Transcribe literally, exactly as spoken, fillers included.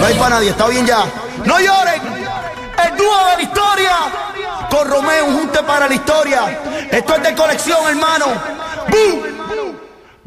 hay para nadie, está bien ya. No lloren, el dúo de la historia. Con Romeo, un junte para la historia. Esto es de colección, hermano. ¡Bum!